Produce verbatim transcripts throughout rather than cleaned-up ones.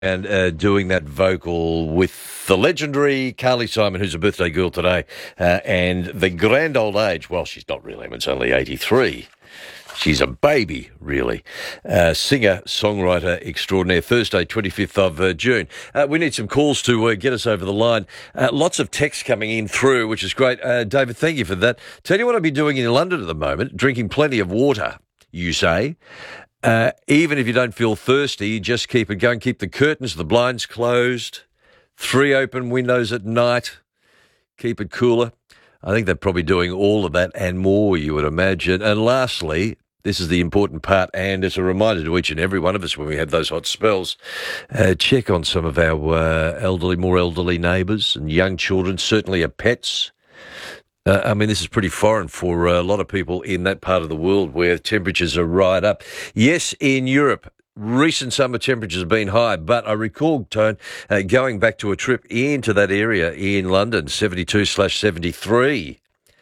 and uh, doing that vocal with the legendary Carly Simon, who's a birthday girl today, uh, and the grand old age. Well, she's not really. I mean, it's only eighty-three. She's a baby, really. Uh, singer, songwriter extraordinaire. Thursday, twenty-fifth of uh, June. Uh, we need some calls to uh, get us over the line. Uh, lots of texts coming in through, which is great. Uh, David, thank you for that. Tell you what I've been doing in London at the moment, drinking plenty of water, you say. Uh, even if you don't feel thirsty, just keep it going. Keep the curtains, the blinds closed, three open windows at night. Keep it cooler. I think they're probably doing all of that and more, you would imagine. And lastly, this is the important part, and it's a reminder to each and every one of us when we have those hot spells, uh, check on some of our uh, elderly, more elderly neighbours and young children, certainly our pets. Uh, I mean, this is pretty foreign for a lot of people in that part of the world where temperatures are right up. Yes, in Europe, recent summer temperatures have been high, but I recall, Tone, uh, going back to a trip into that area in London, seventy-two slash seventy-three,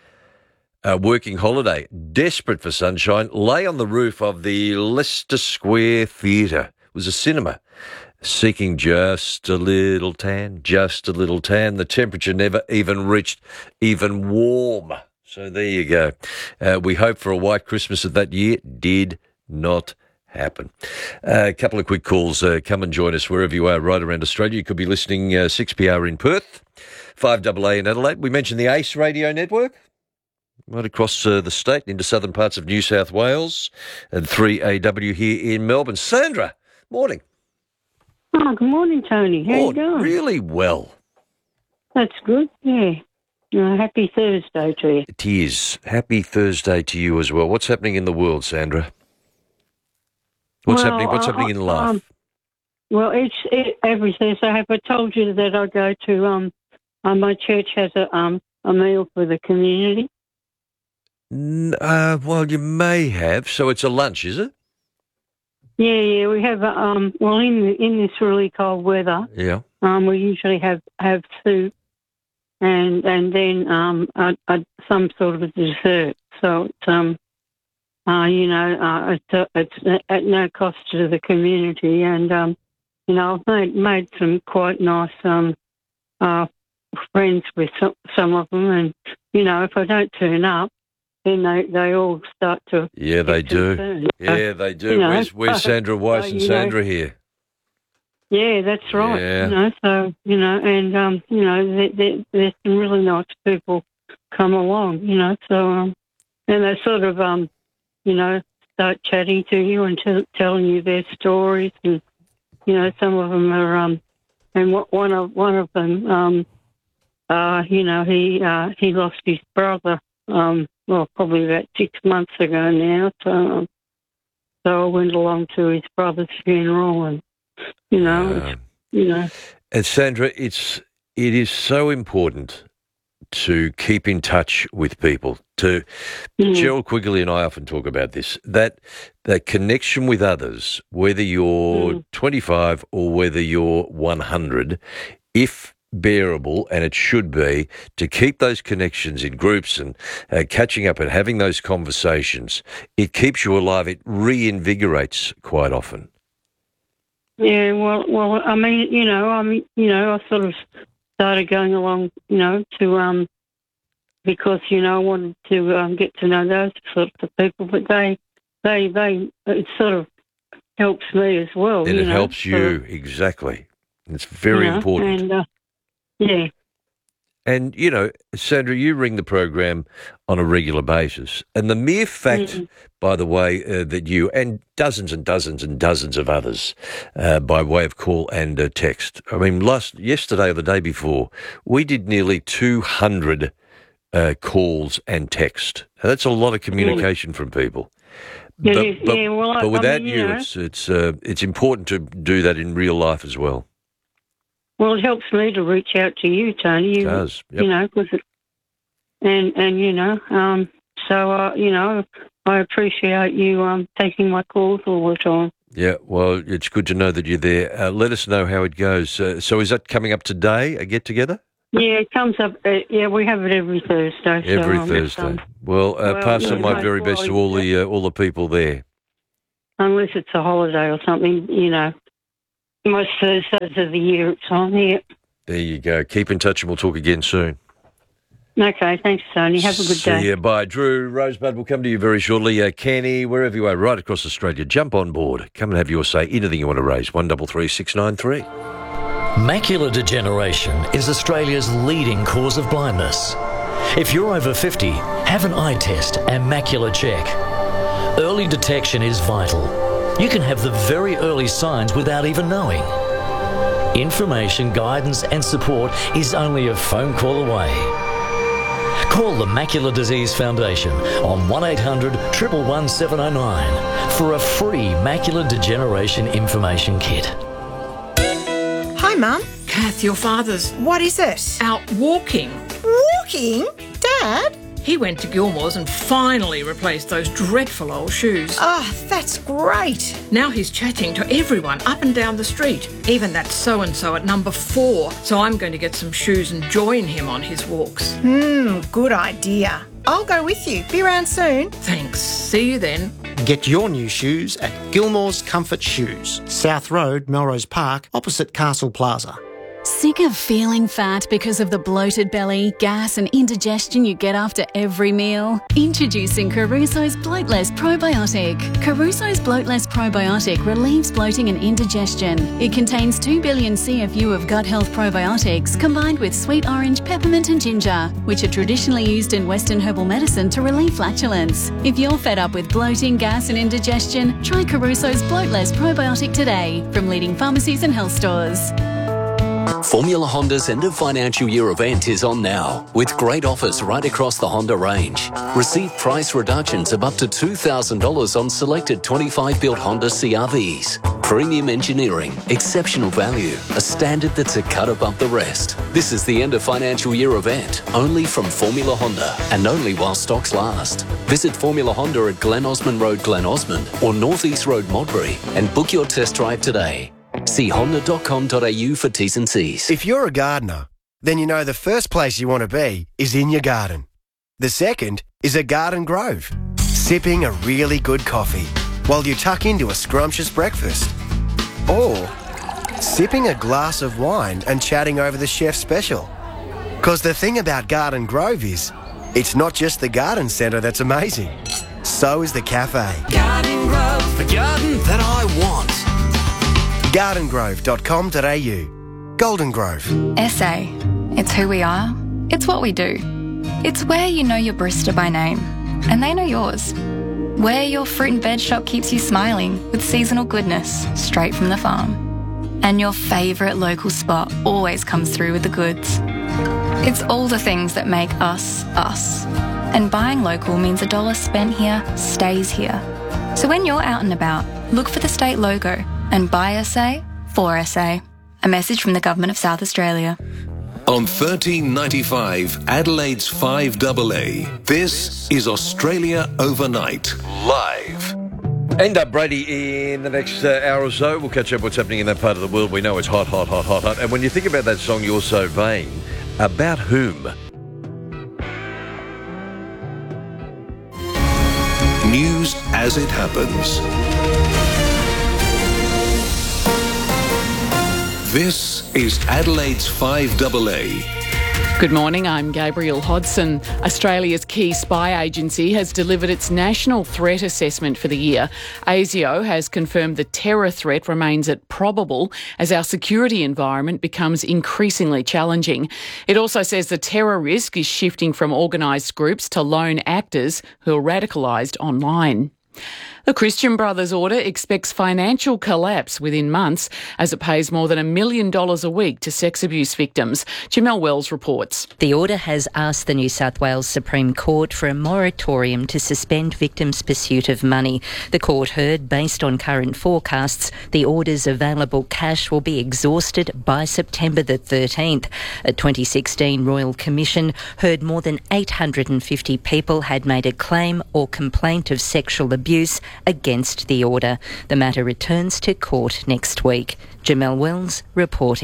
a working holiday, desperate for sunshine, lay on the roof of the Leicester Square Theatre. It was a cinema. Seeking just a little tan, just a little tan. The temperature never even reached even warm. So there you go. Uh, we hope for a white Christmas of that year. Did not happen. Uh, a couple of quick calls. Uh, come and join us wherever you are right around Australia. You could be listening uh, six P R in Perth, five A A in Adelaide. We mentioned the ACE radio network. Right across uh, the state into southern parts of New South Wales. And three A W here in Melbourne. Sandra, morning. Oh, good morning, Tony. How Oh, you going? really well. That's good, yeah. Uh, happy Thursday to you. It is. Happy Thursday to you as well. What's happening in the world, Sandra? What's well, happening What's uh, happening in life? Um, well, it's it, every Thursday. Have I told you that I go to, um, uh, my church has a um a meal for the community? N- uh, well, you may have. So it's a lunch, is it? Yeah, yeah. We have, a, um, well, in the, in this really cold weather, Yeah. um, we usually have, have soup and and then um a, a, some sort of a dessert. So it's um. Uh, you know, uh, it's, it's at no cost to the community, and um, you know, I've made made some quite nice um, uh, friends with some, some of them, and you know, if I don't turn up, then they, they all start to Yeah, they do. concerned. Yeah, they do. You know, where's where's Sandra Weiss so, and you know, Sandra here? Yeah, that's right. Yeah. You know, so you know, and um, you know, there, there, there's some really nice people come along. You know, so um, and they sort of um, you know. start chatting to you and t- telling you their stories, and you know some of them are um, and w- one of one of them, um, uh, you know he uh, he lost his brother, um, well probably about six months ago now. So um, so I went along to his brother's funeral, and you know, Um, it's, you know, and Sandra, it's it is so important to keep in touch with people. To mm, Gerald Quigley and I often talk about this, that that connection with others, whether you're mm, twenty-five or whether you're one hundred, if bearable, and it should be, to keep those connections in groups and uh, catching up and having those conversations, it keeps you alive. It reinvigorates quite often. yeah. Well, well, I mean, you know, I mean, you know, I sort of started going along, you know, to um. because, you know, I wanted to um, get to know those sorts of people, but they, they, they, it sort of helps me as well. And you it know, helps so, you, exactly. It's very you know, important. And, uh, yeah. And, you know, Sandra, you ring the program on a regular basis. And the mere fact, Mm-mm. by the way, uh, that you and dozens and dozens and dozens of others uh, by way of call and uh, text. I mean, last yesterday or the day before, we did nearly two hundred uh, calls and text. Now, that's a lot of communication from people. It But, is, but, yeah, well, I, but I without mean, you you, know, it's it's uh, it's important to do that in real life as well. well, it helps me to reach out to you, Tony. It You, does. Yep. you know, 'cause it, and, and, you know, um, so, uh, you know, I appreciate you um, taking my calls all the time. Yeah, well, it's good to know that you're there. Uh, let us know how it goes. Uh, so is that coming up today, a get-together? Yeah, it comes up. Uh, yeah, we have it every Thursday. Every so, um, Thursday. um, Well, uh, well, pass you on know, my very best to all the uh, all the people there. unless it's a holiday or something, you know. most Thursdays of the year it's on, yeah. There you go. Keep in touch and we'll talk again soon. Okay, thanks, Tony. Have a good See day. you. Bye. Drew, Rosebud, we'll come to you very shortly. Uh, Kenny, wherever you are, right across Australia, jump on board. Come and have your say. Anything you want to raise. one three three six nine three. Macular degeneration is Australia's leading cause of blindness. If you're over fifty, have an eye test and macular check. Early detection is vital. You can have the very early signs without even knowing. Information, guidance and support is only a phone call away. Call the Macular Disease Foundation on one eight hundred, one one one, seven oh nine for a free macular degeneration information kit. Hi, Mum. Kath, your father's What is it? out walking. Walking? Dad? He went to Gilmore's and finally replaced those dreadful old shoes. Oh, that's great. Now he's chatting to everyone up and down the street, even that so-and-so at number four. So I'm going to get some shoes and join him on his walks. Hmm, good idea. I'll go with you. Be around soon. Thanks. See you then. Get your new shoes at Gilmore's Comfort Shoes, South Road, Melrose Park, opposite Castle Plaza. Sick of feeling fat because of the bloated belly, gas and indigestion you get after every meal? Introducing Caruso's Bloatless Probiotic. Caruso's Bloatless Probiotic relieves bloating and indigestion. It contains two billion C F U of gut health probiotics combined with sweet orange, peppermint and ginger, which are traditionally used in Western herbal medicine to relieve flatulence. If you're fed up with bloating, gas and indigestion, try Caruso's Bloatless Probiotic today from leading pharmacies and health stores. Formula Honda's end of financial year event is on now, with great offers right across the Honda range. Receive price reductions of up to two thousand dollars on selected twenty-five built Honda C R Vs. Premium engineering, exceptional value, a standard that's a cut above the rest. This is the end of financial year event, only from Formula Honda, and only while stocks last. Visit Formula Honda at Glen Osmond Road, Glen Osmond, or North East Road, Modbury, and book your test drive today. See honda dot com dot a u for T's and C's. If you're a gardener, then you know the first place you want to be is in your garden. The second is a garden grove, sipping a really good coffee while you tuck into a scrumptious breakfast. Or sipping a glass of wine and chatting over the chef's special. Because the thing about Garden Grove is, it's not just the garden centre that's amazing. So is the cafe. Garden Grove, the garden that I want. garden grove dot com dot a u. Golden Grove. S A. It's who we are. It's what we do. It's where you know your barista by name, and they know yours. Where your fruit and veg shop keeps you smiling with seasonal goodness straight from the farm. And your favourite local spot always comes through with the goods. It's all the things that make us, us. And buying local means a dollar spent here stays here. So when you're out and about, look for the state logo and buy S A for S A. A message from the Government of South Australia. On thirteen ninety-five, Adelaide's five A A, this is Australia Overnight, live. End up, Brady, in the next uh, hour or so. We'll catch up what's happening in that part of the world. We know it's hot, hot, hot, hot, hot. And when you think about that song, You're So Vain, about whom? News as it happens. This is Adelaide's five A A. Good morning, I'm Gabrielle Hodson. Australia's key spy agency has delivered its national threat assessment for the year. ASIO has confirmed the terror threat remains at probable as our security environment becomes increasingly challenging. It also says the terror risk is shifting from organised groups to lone actors who are radicalised online. The Christian Brothers Order expects financial collapse within months as it pays more than a million dollars a week to sex abuse victims. Jamelle Wells reports. The order has asked the New South Wales Supreme Court for a moratorium to suspend victims' pursuit of money. The court heard, based on current forecasts, the order's available cash will be exhausted by September the thirteenth. A twenty sixteen Royal Commission heard more than eight hundred fifty people had made a claim or complaint of sexual abuse against the order. The matter returns to court next week. Jamelle Wells reporting.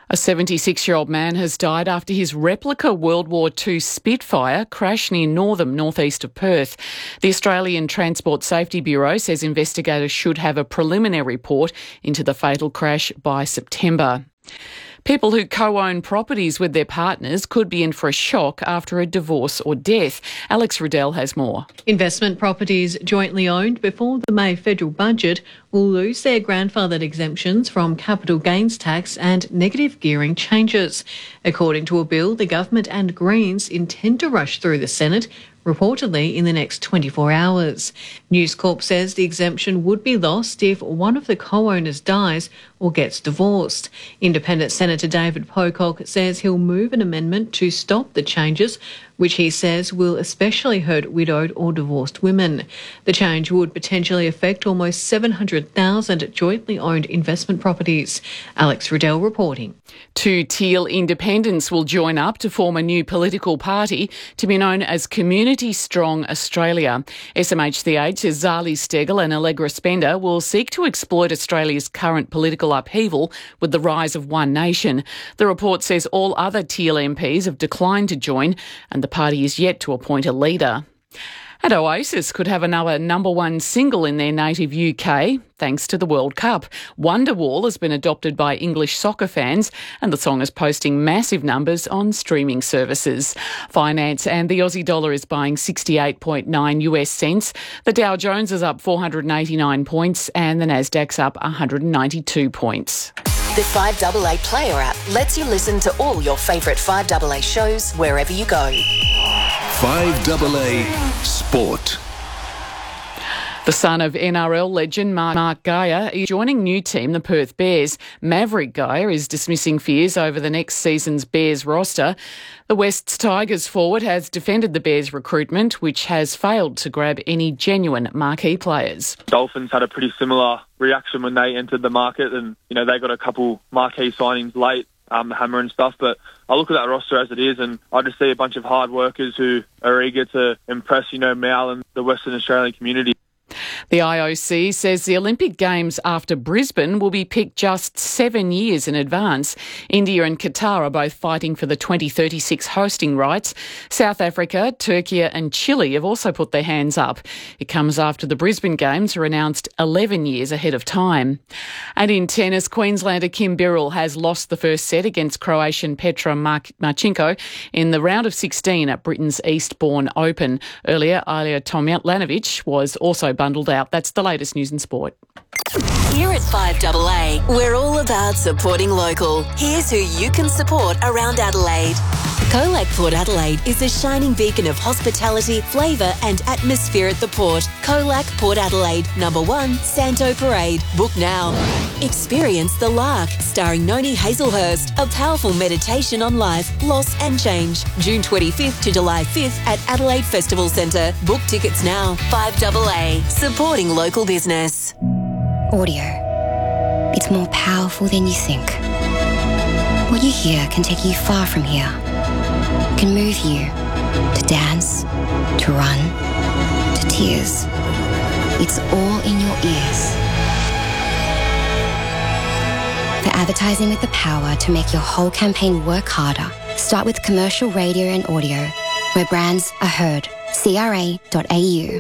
A seventy-six-year-old man has died after his replica World War Two Spitfire crashed near Northam, northeast of Perth. The Australian Transport Safety Bureau says investigators should have a preliminary report into the fatal crash by September. People who co-own properties with their partners could be in for a shock after a divorce or death. Alex Riddell has more. Investment properties jointly owned before the May federal budget will lose their grandfathered exemptions from capital gains tax and negative gearing changes. According to a bill, the government and Greens intend to rush through the Senate, reportedly in the next twenty-four hours. News Corp says the exemption would be lost if one of the co-owners dies or gets divorced. Independent Senator David Pocock says he'll move an amendment to stop the changes, which he says will especially hurt widowed or divorced women. The change would potentially affect almost seven hundred thousand jointly owned investment properties. Alex Riddell reporting. Two Teal independents will join up to form a new political party to be known as Community Strong Australia. S M H C H says Zali Steggall and Allegra Spender will seek to exploit Australia's current political upheaval with the rise of One Nation. The report says all other Teal M Ps have declined to join and the party is yet to appoint a leader. And Oasis could have another number one single in their native U K thanks to the World Cup. Wonderwall has been adopted by English soccer fans and the song is posting massive numbers on streaming services. Finance and the Aussie dollar is buying sixty-eight point nine US cents. The Dow Jones is up four hundred eighty-nine points and the Nasdaq's up one hundred ninety-two points. The five A A Player app lets you listen to all your favourite five A A shows wherever you go. five A A Sport. The son of N R L legend Mark, Mark Geyer is joining new team, the Perth Bears. Maverick Geyer is dismissing fears over the next season's Bears roster. The West's Tigers forward has defended the Bears recruitment, which has failed to grab any genuine marquee players. Dolphins had a pretty similar reaction when they entered the market and, you know, they got a couple marquee signings late. Um, the hammer and stuff, but I look at that roster as it is and I just see a bunch of hard workers who are eager to impress, you know, Mal and the Western Australian community. The I O C says the Olympic Games after Brisbane will be picked just seven years in advance. India and Qatar are both fighting for the twenty thirty-six hosting rights. South Africa, Turkey and Chile have also put their hands up. It comes after the Brisbane Games are announced eleven years ahead of time. And in tennis, Queenslander Kim Birrell has lost the first set against Croatian Petra Marchenko in the round of sixteen at Britain's Eastbourne Open. Earlier, Ilya Tomljanovic was also bundled out. That's the latest news and sport. Here at five A A, we're all about supporting local. Here's who you can support around Adelaide. Colac Port Adelaide is a shining beacon of hospitality, flavour and atmosphere at the port. Colac Port Adelaide, number one, Santo Parade. Book now. Experience The Lark, starring Noni Hazelhurst, a powerful meditation on life, loss and change. June twenty-fifth to July fifth at Adelaide Festival Centre. Book tickets now. five A A, supporting local business. Audio. It's more powerful than you think. What you hear can take you far from here. Can move you to dance, to run, to tears. It's all in your ears. For advertising with the power to make your whole campaign work harder, start with commercial radio and audio, where brands are heard. C R A dot A U.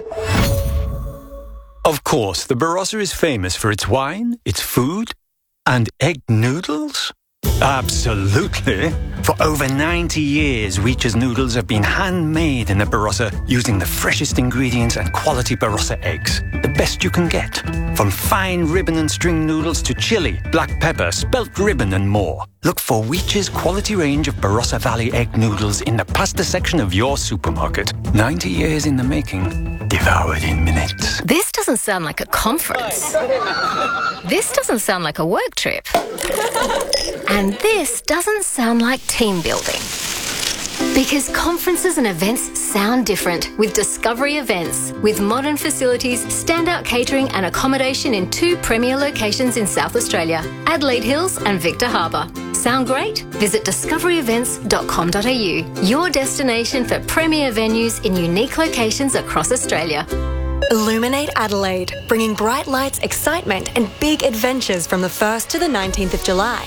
Of course, the Barossa is famous for its wine, its food, and egg noodles. Absolutely. For over ninety years, Weech's noodles have been handmade in the Barossa using the freshest ingredients and quality Barossa eggs. The best you can get. From fine ribbon and string noodles to chili, black pepper, spelt ribbon and more. Look for Weech's quality range of Barossa Valley egg noodles in the pasta section of your supermarket. ninety years in the making, devoured in minutes. This doesn't sound like a conference. This doesn't sound like a work trip. And this doesn't sound like team building. Because conferences and events sound different with Discovery Events. With modern facilities, standout catering and accommodation in two premier locations in South Australia, Adelaide Hills and Victor Harbour. Sound great? Visit discovery events dot com dot a u, your destination for premier venues in unique locations across Australia. Illuminate Adelaide, bringing bright lights, excitement and big adventures from the first to the nineteenth of July.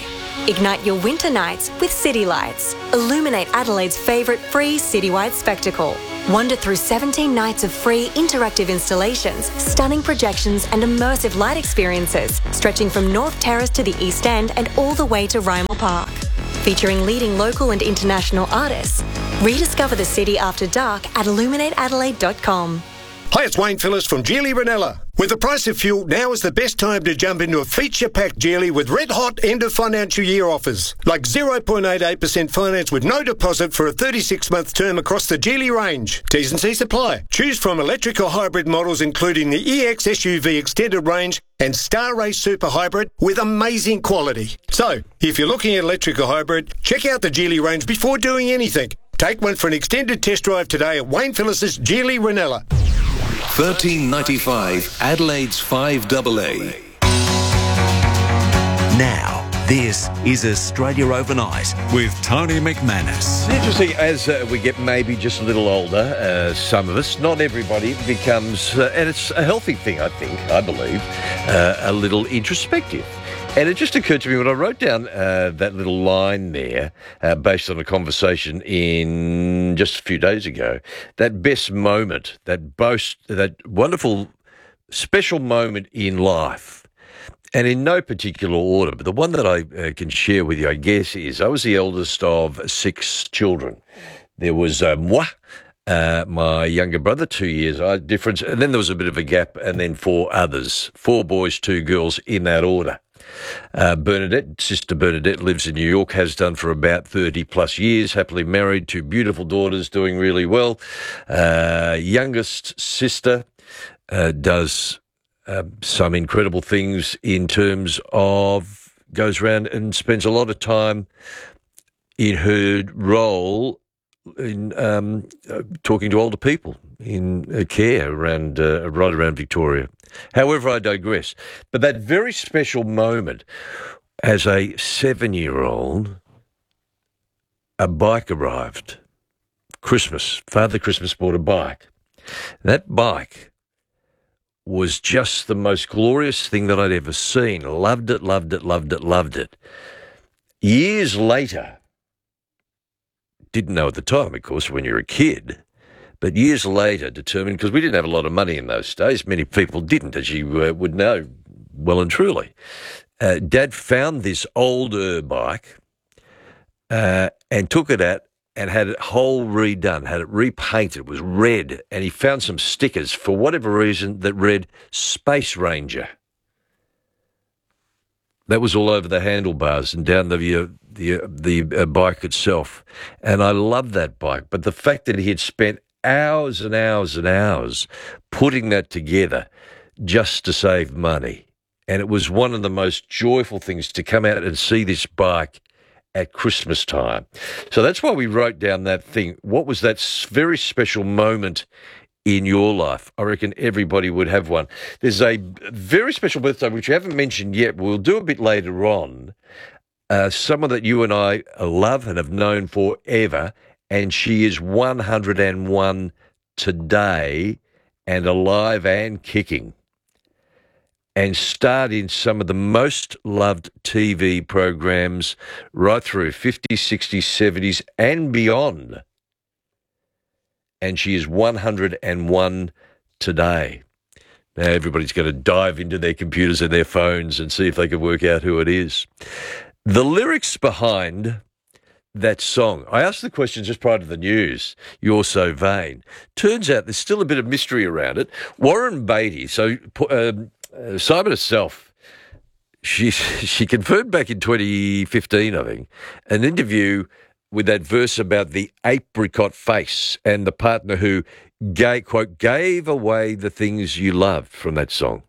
Ignite your winter nights with City Lights. Illuminate Adelaide's favourite free citywide spectacle. Wander through seventeen nights of free interactive installations, stunning projections and immersive light experiences, stretching from North Terrace to the East End and all the way to Rymel Park. Featuring leading local and international artists. Rediscover the city after dark at illuminate adelaide dot com. Hi, it's Wayne Phillips from Geely Ranella. With the price of fuel, now is the best time to jump into a feature-packed Geely with red-hot end-of-financial-year offers. Like zero point eight eight percent finance with no deposit for a thirty-six month term across the Geely range. T's and C's apply. Choose from electric or hybrid models including the E X S U V Extended Range and Star Race Super Hybrid with amazing quality. So, if you're looking at electric or hybrid, check out the Geely range before doing anything. Take one for an extended test drive today at Wayne Phillips' Geely Ranella. thirteen ninety-five Adelaide's five double A. Now, this is Australia Overnight with Tony McManus. It's interesting, as uh, we get maybe just a little older, uh, some of us, not everybody, becomes, uh, and it's a healthy thing, I think, I believe, uh, a little introspective. And it just occurred to me when I wrote down uh, that little line there, uh, based on a conversation in just a few days ago, that best moment, that boast, that wonderful, special moment in life, and in no particular order, but the one that I uh, can share with you, I guess, is I was the eldest of six children. There was uh, moi, uh, my younger brother, two years uh, difference, and then there was a bit of a gap, and then four others, four boys, two girls, in that order. Uh, Bernadette, Sister Bernadette, lives in New York, has done for about thirty plus years, happily married, two beautiful daughters, doing really well. Uh, youngest sister uh, does uh, some incredible things in terms of, goes around and spends a lot of time in her role in um, uh, talking to older people in uh, care around, uh, right around Victoria. However, I digress. But that very special moment, as a seven-year-old, a bike arrived. Christmas. Father Christmas bought a bike. That bike was just the most glorious thing that I'd ever seen. Loved it, loved it, loved it, loved it. Years later, didn't know at the time, of course, when you're a kid, but years later determined, because we didn't have a lot of money in those days, many people didn't, as you uh, would know well and truly. Uh, Dad found this older bike uh, and took it out and had it whole redone, had it repainted. It was red, and he found some stickers, for whatever reason, that read Space Ranger. That was all over the handlebars and down the uh, the, uh, the uh, bike itself. And I loved that bike. But the fact that he had spent hours and hours and hours putting that together just to save money. And it was one of the most joyful things to come out and see this bike at Christmas time. So that's why we wrote down that thing. What was that very special moment in your life? I reckon everybody would have one. There's a very special birthday, which you haven't mentioned yet. We'll do a bit later on. Uh, someone that you and I love and have known forever, and she is one hundred and one today and alive and kicking, and starred in some of the most loved T V programs right through fifties, sixties, seventies and beyond. And she is one hundred and one today. Now everybody's going to dive into their computers and their phones and see if they can work out who it is. The lyrics behind that song, I asked the question just prior to the news, You're So Vain. Turns out there's still a bit of mystery around it. Warren Beatty, so um, uh, Simon herself, she, she confirmed back in twenty fifteen, I think, an interview with that verse about the apricot face and the partner who, gave, quote, gave away the things you loved from that song,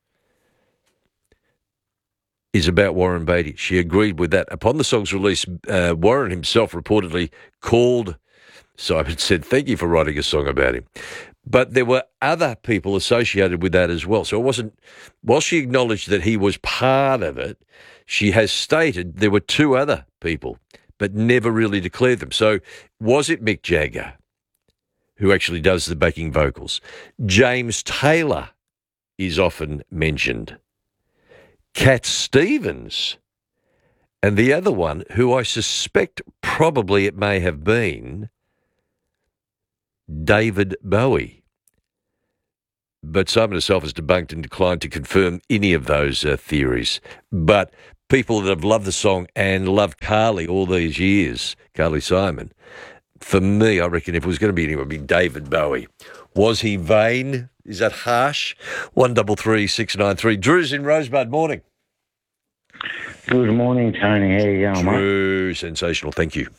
is about Warren Beatty. She agreed with that. Upon the song's release, uh, Warren himself reportedly called Simon and said, thank you for writing a song about him. But there were other people associated with that as well. So it wasn't, while she acknowledged that he was part of it, she has stated there were two other people, but never really declared them. So was it Mick Jagger, who actually does the backing vocals? James Taylor is often mentioned. Cat Stevens And the other one, who I suspect probably it may have been David Bowie. But Simon herself has debunked and declined to confirm any of those uh, theories. But people that have loved the song and loved Carly all these years, Carly Simon, for me, I reckon if it was going to be anyone, it would be David Bowie. Was he vain? Is that harsh? One double three six nine three. Drew's in Rosebud. Morning. Good morning, Tony. How you going, mate? Drew, sensational. Thank you.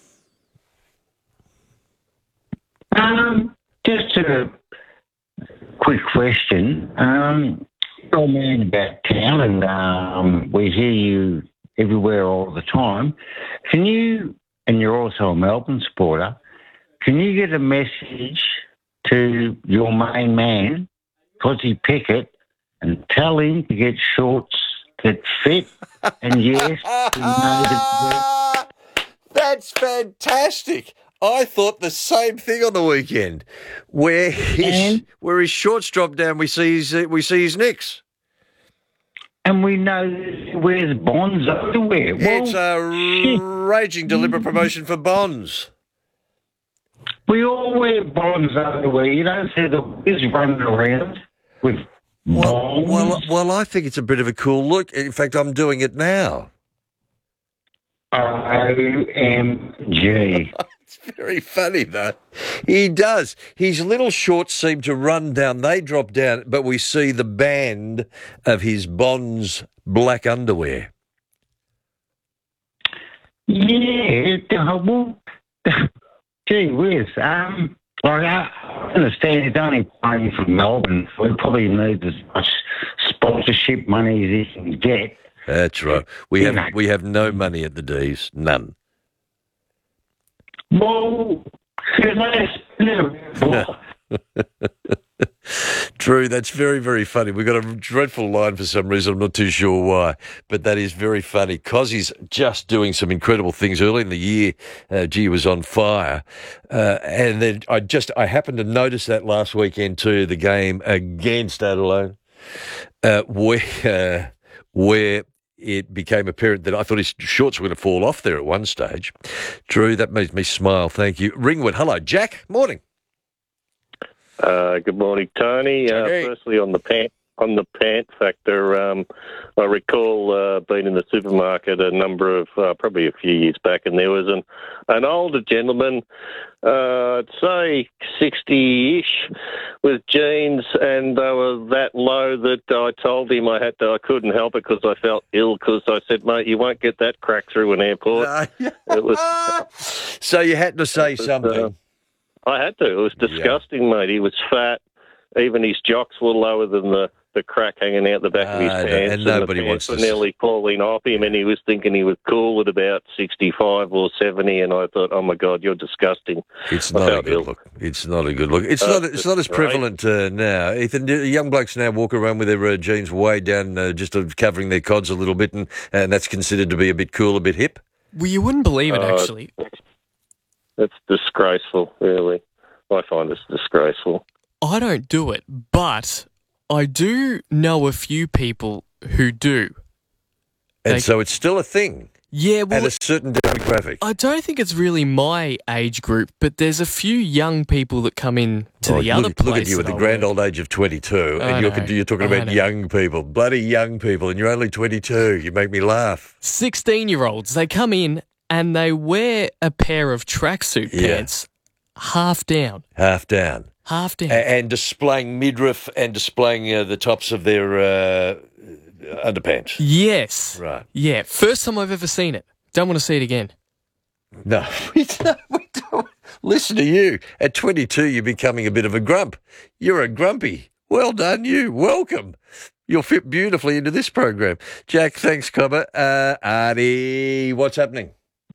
Um, just a quick question. Um, you're a man about town, and um, we hear you everywhere all the time. Can you, and you're also a Melbourne supporter, can you get a message to your main man, Cosy Pickett, and tell him to get shorts that fit, and yes, he knows it. That's fantastic. I thought the same thing on the weekend, where his where his shorts drop down, we see his uh, we see his nicks, and we know where's Bonds underwear. Well, it's a shit. raging deliberate promotion for Bonds. We all wear Bonds underwear. You don't see the whiz running around with well, Bonds. well, well, I think it's a bit of a cool look. In fact, I'm doing it now. O M G. It's very funny, though. He does. His little shorts seem to run down. They drop down, but we see the band of his Bonds black underwear. Yeah, well, gee whiz. Um, like, I understand he's only playing from Melbourne, so he probably needs as much sponsorship money as he can get. That's right. We You have know. we have no money at the D's. None. Well, Drew, that's very, very funny. We've got a dreadful line for some reason. I'm not too sure why, but that is very funny. Cozzy's just doing some incredible things. Early in the year, uh, gee, he was on fire. Uh, and then I just, I happened to notice that last weekend too, the game against Adelaide, uh, where, uh, where it became apparent that I thought his shorts were going to fall off there at one stage. Drew, that made me smile. Thank you. Ringwood, hello. Jack, morning. Uh, good morning, Tony. Uh, Hey. Firstly, on the pant on the pant factor, um, I recall uh, being in the supermarket a number of uh, probably a few years back, and there was an an older gentleman, uh, I'd say sixty-ish, with jeans, and they were that low that I told him I had to, I couldn't help it because I felt ill. Because I said, mate, you won't get that crack through an airport. It was. So you had to say something. Uh, I had to. It was disgusting, mate. He was fat. Even his jocks were lower than the, the crack hanging out the back of his Ah, pants. and nobody the wants pants to were nearly falling off him, and he was thinking he was cool at about sixty-five or seventy, and I thought, oh, my God, you're disgusting. It's I not a felt good ill. look. It's not a good look. It's Uh, not. It's not as right. prevalent uh, now. Ethan, do young blokes now walk around with their uh, jeans way down, uh, just uh, covering their cods a little bit, and, and that's considered to be a bit cool, a bit hip. Well, you wouldn't believe it, Uh, actually. It's disgraceful, really. I find it's disgraceful. I don't do it, but I do know a few people who do. And They- so it's still a thing. Yeah, well, at a certain demographic. I don't think it's really my age group, but there's a few young people that come in to Oh, the look, other place. look at you at that the I grand work. old age of twenty-two, I and you're, know, you're talking I about know. young people, bloody young people, and you're only twenty-two. You make me laugh. sixteen-year-olds, they come in and they wear a pair of tracksuit Yeah. pants half down. Half down. Half down. A- and displaying midriff and displaying uh, the tops of their uh, underpants. Yes. Right. Yeah, first time I've ever seen it. Don't want to see it again. No, we don't, we don't. Listen to you. At twenty-two, you're becoming a bit of a grump. You're a grumpy. Well done, you. Welcome. You'll fit beautifully into this program. Jack, thanks, Cobber. Uh, Artie, what's happening?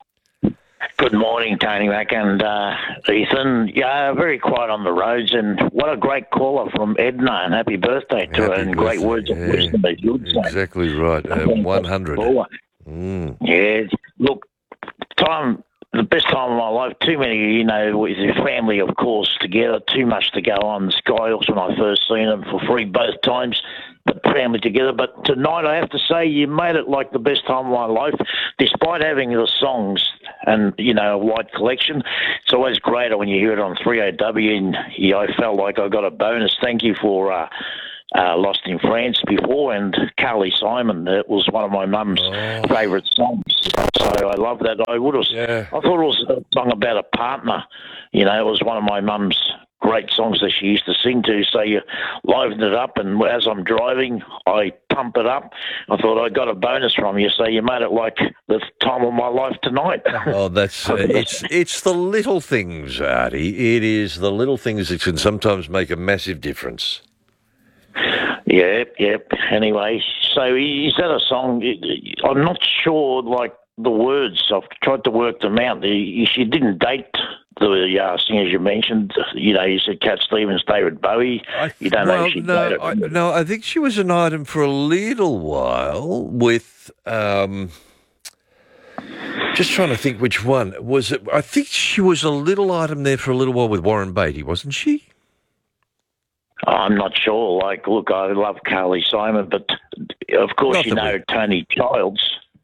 Good morning, Tony Mac and uh, Ethan. Yeah, very quiet on the roads, and what a great caller from Edna, and happy birthday to her, Happy and great birthday, words of yeah. wisdom, as you would say. Exactly right. Uh, one hundred. Mm. Yeah, look, time, the best time of my life, too many, you know, with your family, of course, together, too much to go on. The Sky Hawks, when I first seen them for free both times, put family together. But tonight, I have to say, you made it like the best time of my life, despite having the songs and, you know, a wide collection. It's always greater when you hear it on three A W, and yeah, I felt like I got a bonus. Thank you for uh, uh, Lost in France before, and Carly Simon. It was one of my mum's oh. favourite songs. So I love that. I would have. Yeah. I thought it was a song about a partner. You know, it was one of my mum's great songs that she used to sing to. So you livened it up, and as I'm driving, I pump it up. I thought I got a bonus from you, so you made it like the time of my life tonight. Oh, that's uh, it's it's the little things, Artie. It is the little things that can sometimes make a massive difference. Yep, yep. Anyway, so is that a song? I'm not sure, like, the words. I've tried to work them out. She didn't date the uh, singers you mentioned. You know, you said Cat Stevens, David Bowie. I, you don't well, know if she no, dated. I, no, I think she was an item for a little while with... Um, just trying to think which one. Was it? I think she was a little item there for a little while with Warren Beatty, wasn't she? I'm not sure. Like, look, I love Carly Simon, but of course not you know we... Tony Childs.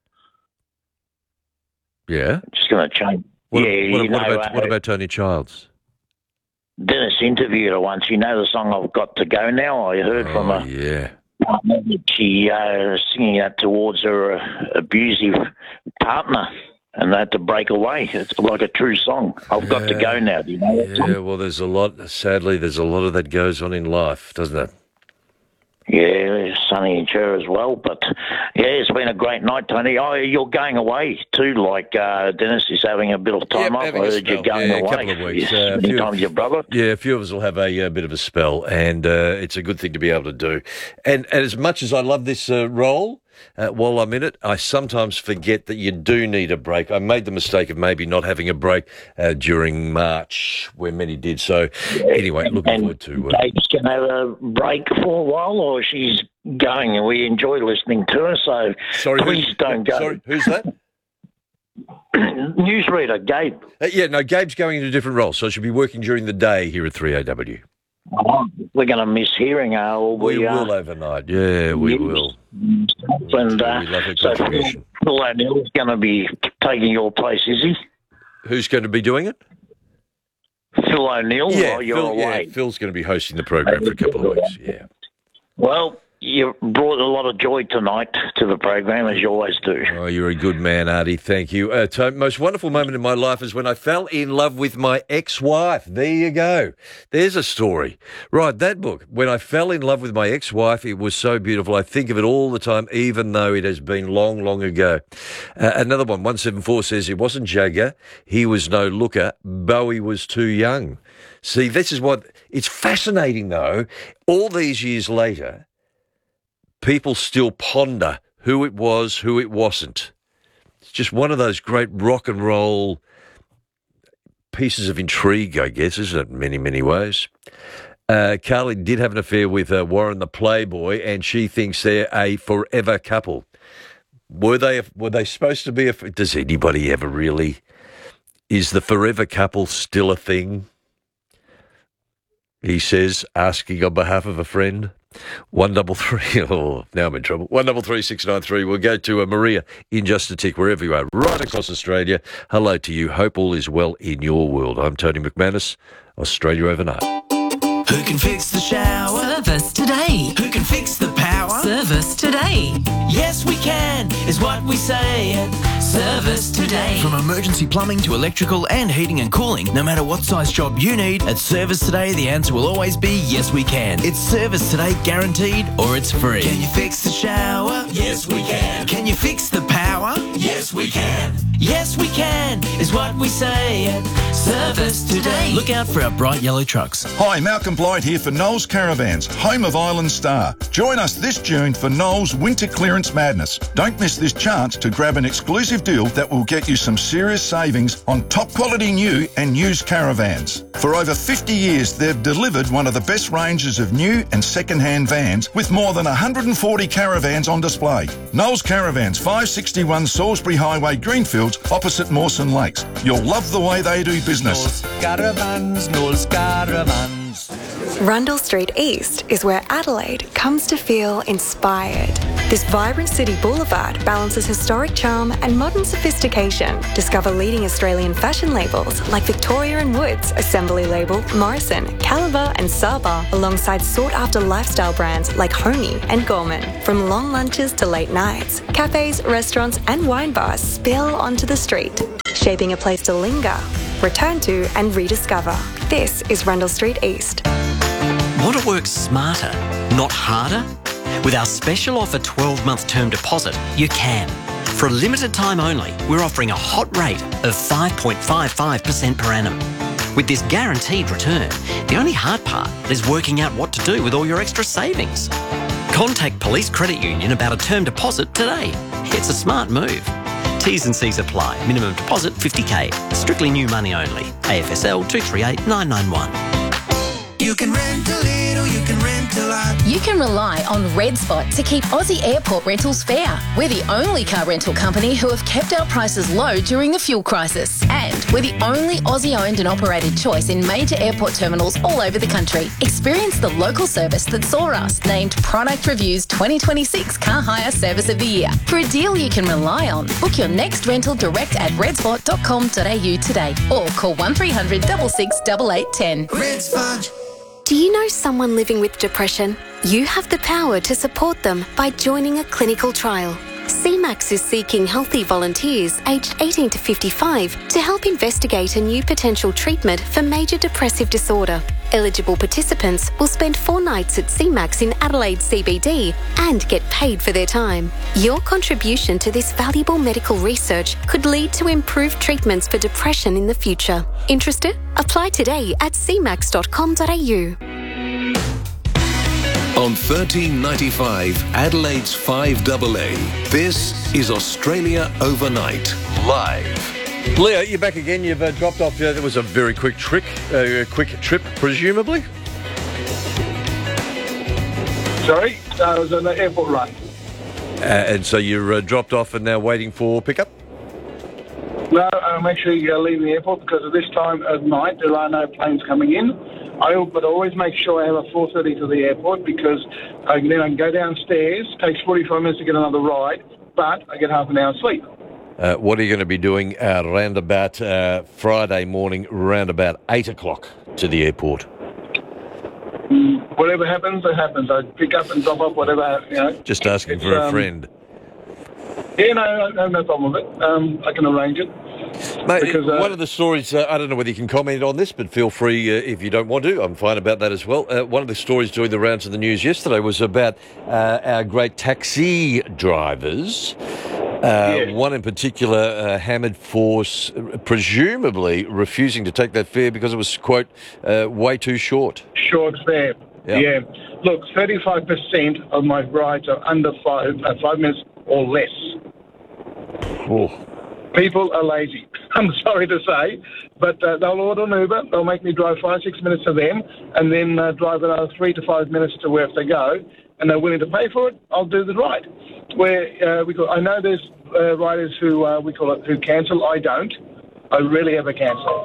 Yeah? Just going to change. What, yeah, what, you what, know, about, uh, what about Tony Childs? Dennis interviewed her once. You know the song I've Got to Go Now? I heard oh, from her. yeah. She uh, singing that towards her uh, abusive partner, and they had to break away. It's like a true song. I've yeah. got to go now. Do you know that Yeah, song? well, there's a lot, sadly, there's a lot of that goes on in life, doesn't it? Yeah, Sonny and Cher as well. But, yeah, it's been a great night, Tony. Oh, you're going away too, like uh, Dennis is having a bit of time yep, off. I heard you're going yeah, away. a couple of weeks. Yes, uh, spending time with your brother. Yeah, a few of us will have a, uh bit of a spell, and uh, it's a good thing to be able to do. And, and as much as I love this uh, role, Uh, while I'm in it, I sometimes forget that you do need a break. I made the mistake of maybe not having a break uh, during March, where many did. So, anyway, looking and forward to... Uh, Dave's going to have a break for a while, or she's going, and we enjoy listening to her, so sorry, please don't go. Sorry, who's that? Newsreader, Gabe. Uh, yeah, no, Gabe's going into a different role, so she'll be working during the day here at three A W. Oh, we're going to miss hearing her. We, we uh, will overnight. Yeah, we yes. will. And uh, we love her so contribution. Phil O'Neill's going to be taking your place, is he? Who's going to be doing it? Phil O'Neill, yeah, while you're Phil, away. Yeah, Phil's going to be hosting the program for a couple of weeks, yeah. Well, you brought a lot of joy tonight to the program, as you always do. Oh, you're a good man, Artie. Thank you. Uh, the most wonderful moment in my life is when I fell in love with my ex-wife. There you go. There's a story. Right, that book. When I fell in love with my ex-wife, it was so beautiful. I think of it all the time, even though it has been long, long ago. Uh, another one, one seven four says, it wasn't Jagger. He was no looker. Bowie was too young. See, this is what... It's fascinating, though. All these years later... people still ponder who it was, who it wasn't. It's just one of those great rock and roll pieces of intrigue, I guess, isn't it, in many, many ways? Uh, Carly did have an affair with uh, Warren the Playboy, and she thinks they're a forever couple. Were they Were they supposed to be a... Does anybody ever really... Is the forever couple still a thing? He says, asking on behalf of a friend... One double three. Oh, now I'm in trouble. One double three six nine three. We'll go to uh, Maria in just a tick, wherever you are, right across Australia. Hello to you. Hope all is well in your world. I'm Tony McManus, Australia Overnight. Who can fix the shower? Service today. Who can fix the power? Service today. Yes, we can, is what we say at Service Today. From emergency plumbing to electrical and heating and cooling, no matter what size job you need, at Service Today, the answer will always be yes, we can. It's Service Today guaranteed, or it's free. Can you fix the shower? Yes, we can. Can you fix the power? Yes, we can. Yes, we can, is what we say at Service Today. Look out for our bright yellow trucks. Hi, Malcolm Blight here for Knowles Caravans, home of Island Star. Join us this June for Knowles Winter Clearance Madness. Don't miss this chance to grab an exclusive deal that will get you some serious savings on top quality new and used caravans. For over fifty years, they've delivered one of the best ranges of new and second-hand vans with more than one hundred forty caravans on display. Knowles Caravans, five sixty-one Salisbury Highway, Greenfields, opposite Mawson Lakes. You'll love the way they do business. Knowles Caravans, Knowles Caravans. Rundle Street East is where Adelaide comes to feel inspired. This vibrant city boulevard balances historic charm and modern sophistication. Discover leading Australian fashion labels like Victoria and Woods, Assembly Label, Morrison, Caliber and Saba, alongside sought-after lifestyle brands like Honey and Gorman. From long lunches to late nights, cafes, restaurants and wine bars spill onto the street, shaping a place to linger, return to and rediscover. This is Rundle Street East. Want to work smarter, not harder? With our special offer twelve-month term deposit, you can. For a limited time only, we're offering a hot rate of five point five five percent per annum. With this guaranteed return, the only hard part is working out what to do with all your extra savings. Contact Police Credit Union about a term deposit today. It's a smart move. T's and C's apply. Minimum deposit fifty K. Strictly new money only. A F S L two three eight nine nine one. You can rent a little, you can rent a lot. You can rely on Red Spot to keep Aussie airport rentals fair. We're the only car rental company who have kept our prices low during the fuel crisis. And we're the only Aussie-owned and operated choice in major airport terminals all over the country. Experience the local service that saw us named Product Review's twenty twenty-six Car Hire Service of the Year. For a deal you can rely on, book your next rental direct at redspot dot com dot a u today or call one three hundred six six eight eight one zero. Red Spot. Do you know someone living with depression? You have the power to support them by joining a clinical trial. C MAX is seeking healthy volunteers aged eighteen to fifty-five to help investigate a new potential treatment for major depressive disorder. Eligible participants will spend four nights at C MAX in Adelaide C B D and get paid for their time. Your contribution to this valuable medical research could lead to improved treatments for depression in the future. Interested? Apply today at c max dot com dot a u. On thirteen ninety-five, Adelaide's five double A, this is Australia Overnight, live. Leo, you're back again. You've uh, dropped off. Uh, that was a very quick trick, uh, quick trip, presumably. Sorry, uh, I was on the airport run. Uh, and so you're uh, dropped off and now waiting for pickup? No, I'm actually uh, leaving the airport because at this time of night there are no planes coming in. I but I always make sure I have a four thirty to the airport because I can, then I can go downstairs. It takes forty-five minutes to get another ride, but I get half an hour's sleep. Uh, what are you going to be doing uh, round about uh, Friday morning, round about eight o'clock to the airport? Mm, whatever happens, it happens. I pick up and drop off whatever, you know. Just asking it's, for a um, friend. Yeah, no, no, no problem with it. Um, I can arrange it. Mate, because, uh, one of the stories, uh, I don't know whether you can comment on this, but feel free uh, if you don't want to. I'm fine about that as well. Uh, one of the stories doing the rounds of the news yesterday was about uh, our great taxi drivers. Uh, yeah. One in particular uh, hammered for s- presumably refusing to take that fare because it was, quote, uh, way too short. Short fare. Yeah. yeah. Look, thirty-five percent of my rides are under five, uh, five minutes or less. Oh. People are lazy. I'm sorry to say, but uh, they'll order an Uber. They'll make me drive five, six minutes to them, and then uh, drive another three to five minutes to where if they go, and they're willing to pay for it. I'll do the ride. Where uh, we call, I know there's uh, riders who uh, we call it who cancel. I don't. I rarely ever cancel.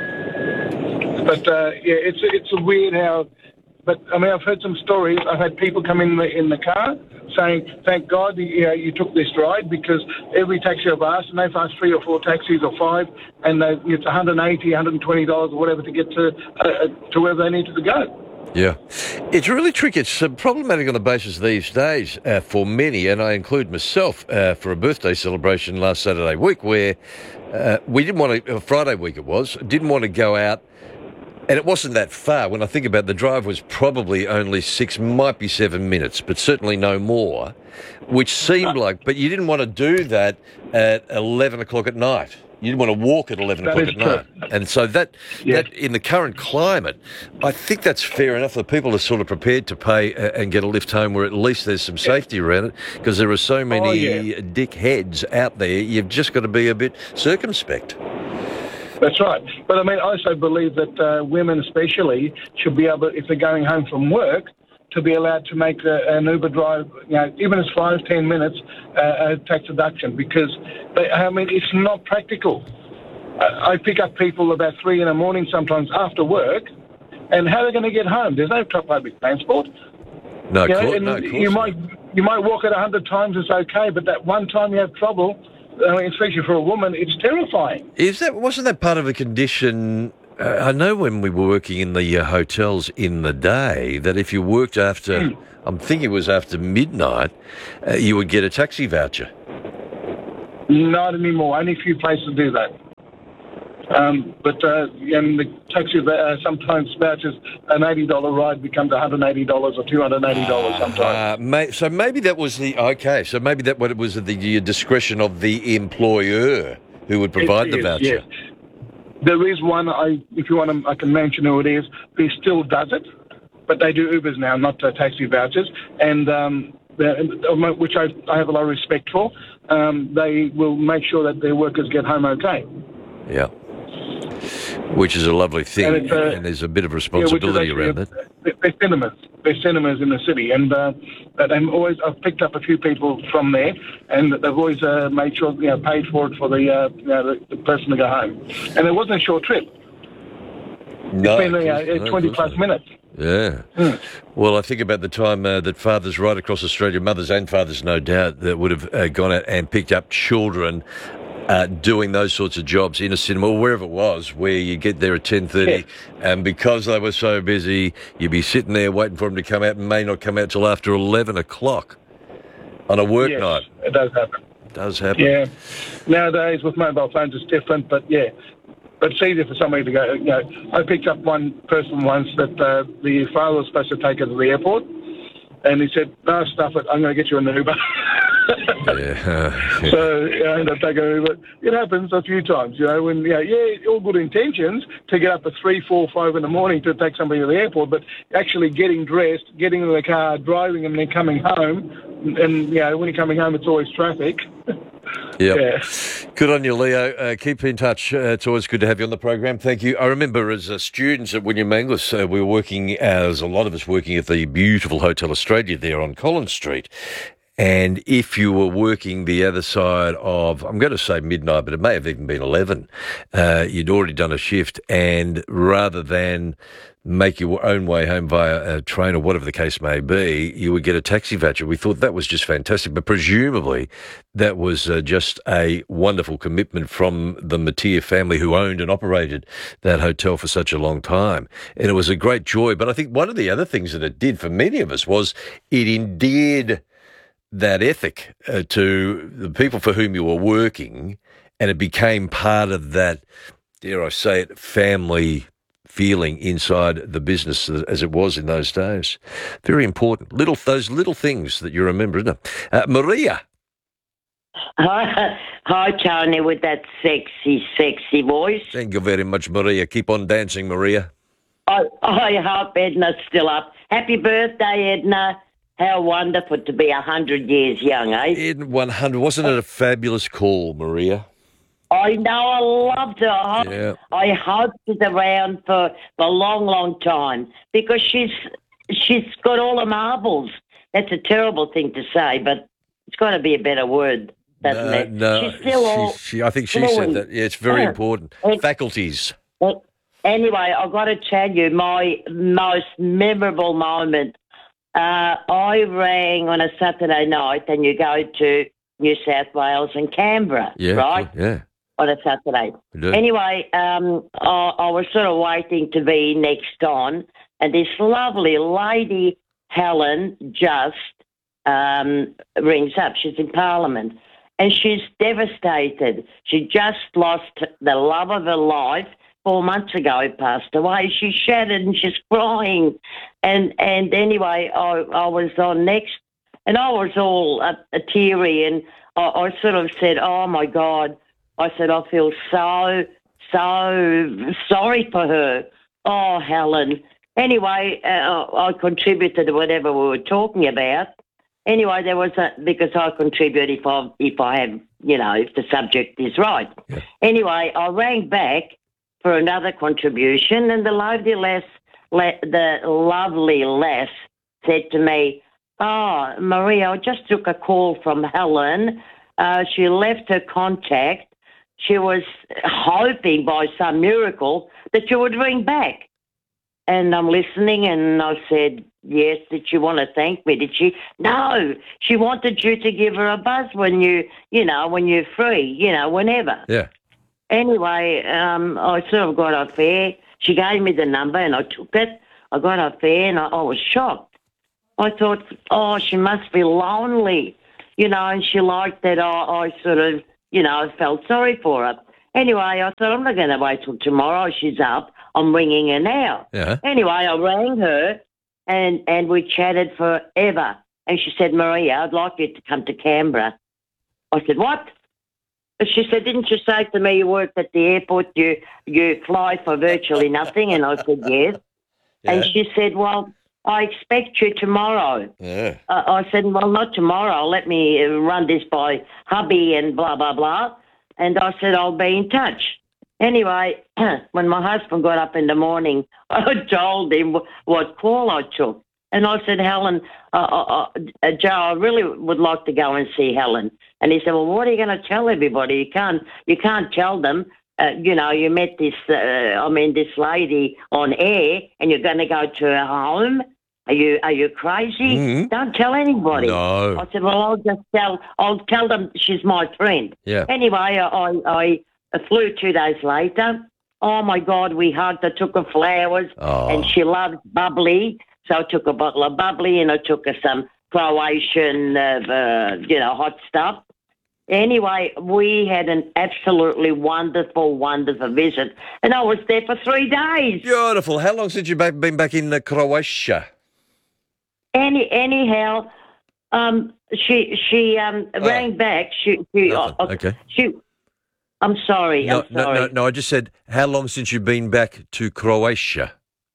But uh, yeah, it's it's a weird how. But I mean, I've heard some stories. I've had people come in the in the car saying, "Thank God you, uh, you took this ride because every taxi I've asked, and they've asked three or four taxis or five, and they, it's one hundred eighty dollars, one hundred twenty dollars or whatever to get to uh, to wherever they needed to go." Yeah. It's really tricky. It's uh, problematic on the basis these days uh, for many, and I include myself, uh, for a birthday celebration last Saturday week where uh, we didn't want to, uh, Friday week it was, didn't want to go out, and it wasn't that far. When I think about it, the drive was probably only six, might be seven minutes, but certainly no more, which seemed like, but you didn't want to do that at eleven o'clock at night. You didn't want to walk at eleven That o'clock is at night. true. And so that, Yeah. that, in the current climate, I think that's fair enough that people are sort of prepared to pay uh, and get a lift home where at least there's some safety around it, because there are so many Oh, yeah. dickheads out there. You've just got to be a bit circumspect. That's right. But I mean, I also believe that uh, women especially should be able, if they're going home from work, to be allowed to make a, an Uber drive, you know, even as five, ten minutes, uh, a tax deduction, because, they, I mean, it's not practical. I, I pick up people about three in the morning sometimes after work, And how are they going to get home? There's no public transport. No, you know, course, and no, of course you not. might you might walk it a hundred times, it's okay, but that one time you have trouble, I mean, especially for a woman, it's terrifying. Is that wasn't that part of a condition? Uh, I know when we were working in the uh, hotels in the day that if you worked after, Mm. I'm thinking it was after midnight, uh, you would get a taxi voucher. Not anymore. Only a few places do that. Um, but uh, and the taxi uh, sometimes vouchers, an eighty dollar ride becomes one hundred eighty dollars or two hundred eighty dollars sometimes. Uh, may, so maybe that was the okay. So maybe that what it was at the discretion of the employer who would provide It the is, voucher. yes. There is one. I, if you want to, I can mention who it is. Who still does it, but they do Ubers now, not uh, taxi vouchers, and um, the- which I, I have a lot of respect for. Um, they will make sure that their workers get home okay. Yeah. Which is a lovely thing, And and, it's, uh, there's a bit of Yeah, which is responsibility actually around a- that. They're cinemas. They're cinemas in the city, and uh, but I'm always I've picked up a few people from there, and they've always uh, made sure you know paid for it for the uh, you know, the, the person to go home. And it wasn't a short trip. No, It's been of uh, course- no, of twenty course plus not. minutes. Yeah. Well, I think about the time uh, that fathers right across Australia, mothers and fathers, no doubt, that would have uh, gone out and picked up children uh, doing those sorts of jobs in a cinema or wherever it was, where you get there at ten thirty, and because they were so busy, you'd be sitting there waiting for them to come out and may not come out till after eleven o'clock on a work Yes, night. it does happen. Does happen. Yeah. Nowadays with mobile phones it's different, but yeah. But it's easier for somebody to go, you know, I picked up one person once that uh, the father was supposed to take her to the airport, and he said, no, stuff it, I'm going to get you an Uber. Yeah. So I ended up taking an Uber. It happens a few times, you know, when, you know, yeah, all good intentions to get up at three, four, five in the morning to take somebody to the airport, but actually getting dressed, getting in the car, driving and then coming home, and, you know, when you're coming home it's always traffic. Yep. Yeah. Good on you, Leo. Uh, keep in touch. Uh, it's always good to have you on the program. Thank you. I remember as uh, students at William Manglis, uh, we were working, as a lot of us working at the beautiful Hotel Australia there on Collins Street. And if you were working the other side of, I'm going to say midnight, but it may have even been eleven, uh, you'd already done a shift, and rather than make your own way home via a train or whatever the case may be, you would get a taxi voucher. We thought that was just fantastic, but presumably that was uh, just a wonderful commitment from the Mattia family who owned and operated that hotel for such a long time. And it was a great joy. But I think one of the other things that it did for many of us was it endeared that ethic uh, to the people for whom you were working, and it became part of that, dare I say it, family feeling inside the business as it was in those days. Very important. Little those little things that you remember, isn't it? Uh, Maria. Hi, hi, Tony, with that sexy, sexy voice. Thank you very much, Maria. Keep on dancing, Maria. I, I hope Edna's still up. Happy birthday, Edna. How wonderful to be one hundred years young, eh? In one hundred. Wasn't it a fabulous call, Maria? I know, I loved her. I, Yeah. I hope she's around for a long, long time because she's she's got all the marbles. That's a terrible thing to say, but it's got to be a better word, doesn't No, it? no. She's still all she, she, I think she fluent. said that. Yeah, it's very Yeah. important. It- Faculties. Well, anyway, I've got to tell you my most memorable moment. Uh, I rang on a Saturday night, and you go to New South Wales and Canberra, Yeah. right? Yeah. On a Saturday. We do. Anyway, um, I, I was sort of waiting to be next on, and this lovely lady, Helen, just um, rings up. She's in Parliament, and she's devastated. She just lost the love of her life. Four months ago, he passed away. She's shattered and she's crying. And and anyway, I, I was on next, and I was all uh, teary, and I, I sort of said, oh, my God. I said, I feel so, so sorry for her. Oh, Helen. Anyway, uh, I contributed to whatever we were talking about. Anyway, there was a, because I contribute if I, if I have, you know, if the subject is right. Yeah. Anyway, I rang back for another contribution, and the lovely lass, la- the lovely lass said to me, oh, Maria, I just took a call from Helen. Uh, she left her contact. She was hoping by some miracle that you would ring back. And I'm listening, and I said, yes, did she want to thank me? Did she? No, she wanted you to give her a buzz when you, you know, when you're free, you know, whenever. Yeah. Anyway, um, I sort of got her fare. She gave me the number, and I took it. I got her fare, and I, I was shocked. I thought, oh, she must be lonely, you know, and she liked that I, I sort of, you know, felt sorry for her. Anyway, I thought, I'm not going to wait till tomorrow. She's up. I'm ringing her now. Yeah. Anyway, I rang her, and, and we chatted forever. And she said, Maria, I'd like you to come to Canberra. I said, what? And she said, didn't you say to me you worked at the airport, you you fly for virtually nothing? And I said, yes. Yeah. And she said, well, I expect you tomorrow. Yeah. Uh, I said, well, not tomorrow. Let me run this by hubby and blah, blah, blah. And I said, I'll be in touch. Anyway, when my husband got up in the morning, I told him what call I took. And I said, Helen, uh, uh, uh, Joe, I really would like to go and see Helen. And he said, well, what are you going to tell everybody? You can't, you can't tell them, uh, you know, you met this, uh, I mean, this lady on air, and you're going to go to her home. Are you, are you crazy? Mm-hmm. Don't tell anybody. No. I said, well, I'll just tell, I'll tell them she's my friend. Yeah. Anyway, I, I, I flew two days later. Oh, my God, we hugged. I took her flowers, Oh. and she loves bubbly. So I took a bottle of bubbly, and I took her some Croatian, uh, uh, you know, hot stuff. Anyway, we had an absolutely wonderful, wonderful visit, and I was there for three days. Beautiful. How long since you've back- been back in uh, Croatia? Any, anyhow, um, she she um, Oh. rang back. She, she, Nothing. uh, Okay. She, I'm sorry. No, I'm no, sorry. no, no. I just said, how long since you've been back to Croatia?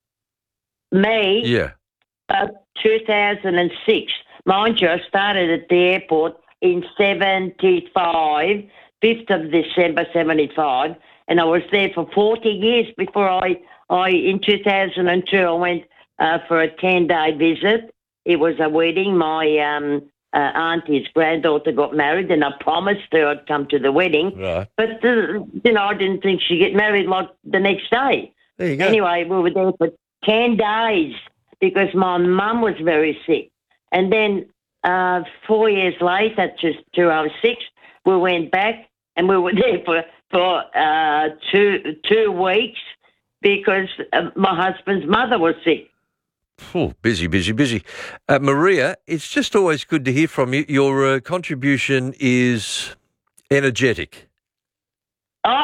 Me? Yeah. Uh, two thousand six. Mind you, I started at the airport in seventy-five, fifth of December, seventy-five, and I was there for forty years before I, I in two thousand two, I went uh, for a ten-day visit. It was a wedding. My um, uh, auntie's granddaughter got married, and I promised her I'd come to the wedding. Right. But, uh, you know, I didn't think she'd get married like the next day. There you go. Anyway, we were there for ten days because my mum was very sick. And then uh, four years later, just two thousand six, we went back and we were there for, for uh, two, two weeks because uh, my husband's mother was sick. Oh, busy, busy, busy. Uh, Maria, it's just always good to hear from you. Your uh, contribution is energetic. Oh,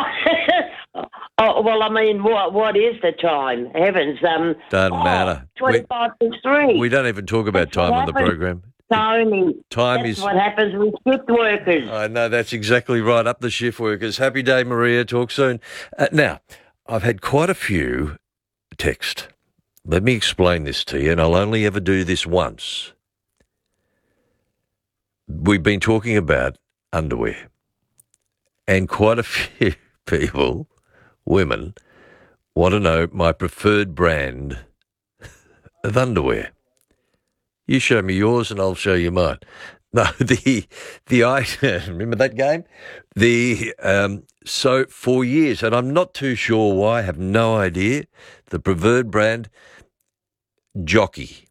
oh, well, I mean, what what is the time? Heavens. Um, Doesn't oh, matter. twenty-five to three. We don't even talk about time on the happened. program. Tony, Time that's is- what happens with shift workers. I know, that's exactly right. Up the shift workers. Happy day, Maria. Talk soon. Uh, now, I've had quite a few text. Let me explain this to you, and I'll only ever do this once. We've been talking about underwear, and quite a few people, women, want to know my preferred brand of underwear. You show me yours and I'll show you mine. No, the the I remember that game? The um, so for years, and I'm not too sure why, I have no idea. The preferred brand, Jockey.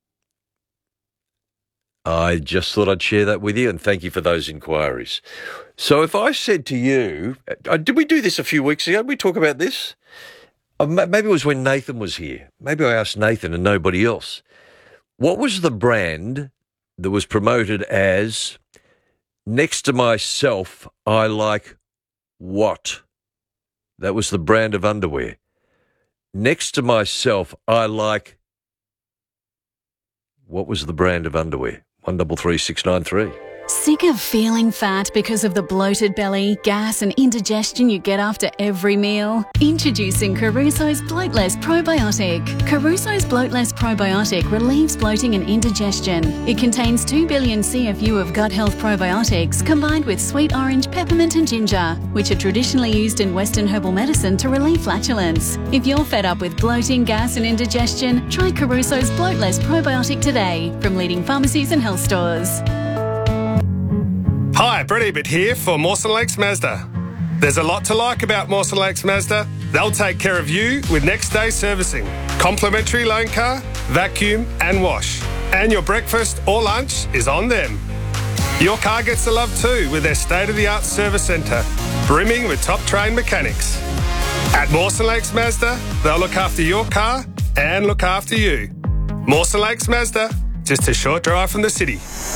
I just thought I'd share that with you, and thank you for those inquiries. So if I said to you, uh, did we do this a few weeks ago? Did we talk about this? Uh, ma- maybe it was when Nathan was here. Maybe I asked Nathan and nobody else. What was the brand that was promoted as, next to myself, I like what? That was the brand of underwear. Next to myself, I like, what was the brand of underwear? one double three six nine three. Sick of feeling fat because of the bloated belly, gas and indigestion you get after every meal? Introducing Caruso's Bloatless Probiotic. Caruso's Bloatless Probiotic relieves bloating and indigestion. It contains two billion C F U of gut health probiotics combined with sweet orange, peppermint and ginger, which are traditionally used in Western herbal medicine to relieve flatulence. If you're fed up with bloating, gas and indigestion, try Caruso's Bloatless Probiotic today from leading pharmacies and health stores. Hi, Brett Ebert here for Mawson Lakes Mazda. There's a lot to like about Mawson Lakes Mazda. They'll take care of you with next day servicing. Complimentary loan car, vacuum and wash. And your breakfast or lunch is on them. Your car gets the love too with their state-of-the-art service centre, brimming with top-trained mechanics. At Mawson Lakes Mazda, they'll look after your car and look after you. Mawson Lakes Mazda, just a short drive from the city.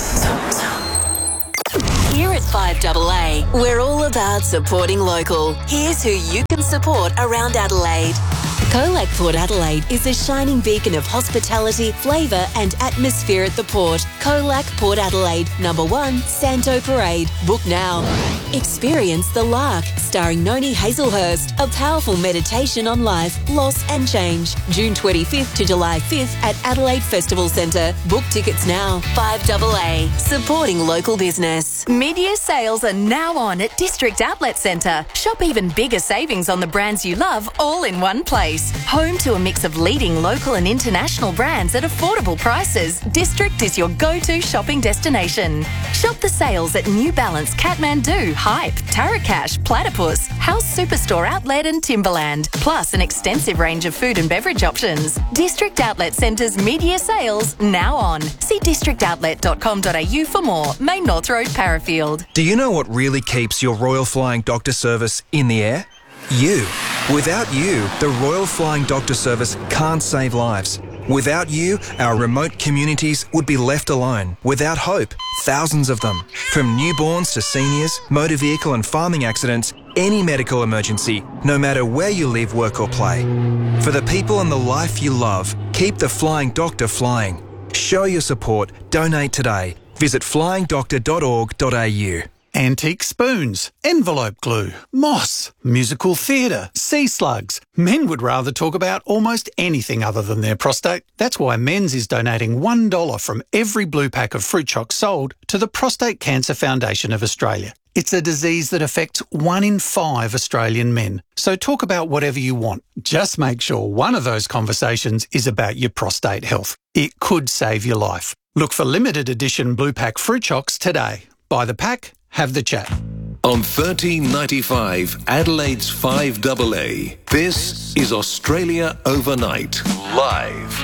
Here at five A A, we're all about supporting local. Here's who you can support around Adelaide. Colac Port Adelaide is a shining beacon of hospitality, flavour and atmosphere at the port. Colac Port Adelaide, number one, Santo Parade. Book now. Experience The Lark, starring Noni Hazelhurst, a powerful meditation on life, loss and change. June twenty-fifth to July fifth at Adelaide Festival Centre. Book tickets now. five A A, supporting local business. Mid-year sales are now on at District Outlet Centre. Shop even bigger savings on the brands you love all in one place. Home to a mix of leading local and international brands at affordable prices, District is your go-to shopping destination. Shop the sales at New Balance, Kathmandu, Hype, Tarakash, Platypus, House Superstore Outlet and Timberland, plus an extensive range of food and beverage options. District Outlet Centre's mid-year sales now on. See district outlet dot com dot a u for more. Main North Road, Parafield. Do you know what really keeps your Royal Flying Doctor Service in the air? You. Without you, the Royal Flying Doctor Service can't save lives. Without you, our remote communities would be left alone, without hope, thousands of them. From newborns to seniors, motor vehicle and farming accidents, any medical emergency, no matter where you live, work or play. For the people and the life you love, keep the Flying Doctor flying. Show your support. Donate today. Visit flying doctor dot org dot a u. Antique spoons, envelope glue, moss, musical theatre, sea slugs. Men would rather talk about almost anything other than their prostate. That's why Men's is donating one dollar from every blue pack of fruit chocks sold to the Prostate Cancer Foundation of Australia. It's a disease that affects one in five Australian men. So talk about whatever you want. Just make sure one of those conversations is about your prostate health. It could save your life. Look for limited edition blue pack fruit chocks today. Buy the pack, have the chat. On thirteen ninety-five, Adelaide's five A A, this is Australia Overnight, live.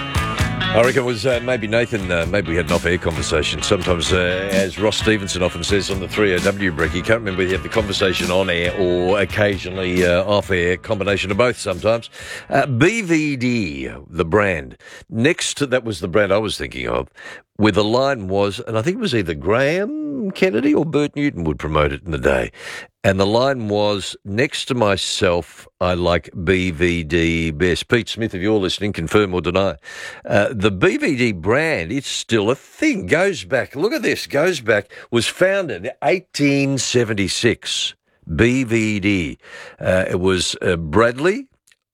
I reckon it was uh, maybe Nathan, uh, maybe we had an off-air conversation. Sometimes, uh, as Ross Stevenson often says on the three O W break, you can't remember whether you have the conversation on air or occasionally uh, off-air, combination of both sometimes. Uh, B V D, the brand. Next to, that was the brand I was thinking of, where the line was, and I think it was either Graham Kennedy or Bert Newton would promote it in the day. And the line was, next to myself, I like B V D best. Pete Smith, if you're listening, confirm or deny. Uh, the B V D brand, it's still a thing. Goes back, look at this, goes back, was founded in eighteen seventy-six. B V D. Uh, it was uh, Bradley,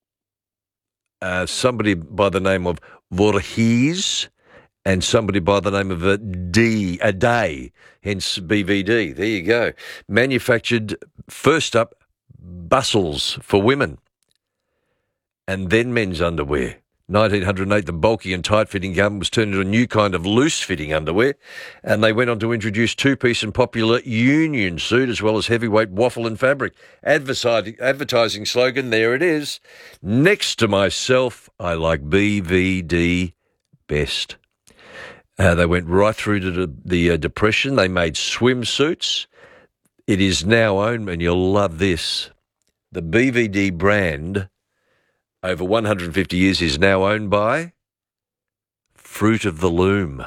uh, somebody by the name of Voorhees, and somebody by the name of a D, a Day, hence B V D. There you go. Manufactured, first up, bustles for women, and then men's underwear. nineteen oh eight, the bulky and tight-fitting garment was turned into a new kind of loose-fitting underwear, and they went on to introduce two-piece and popular union suit, as well as heavyweight waffle and fabric. Advertising, advertising slogan, there it is. Next to myself, I like B V D best. Uh, they went right through to the, the uh, Depression. They made swimsuits. It is now owned, and you'll love this, the B V D brand, over one hundred fifty years, is now owned by Fruit of the Loom.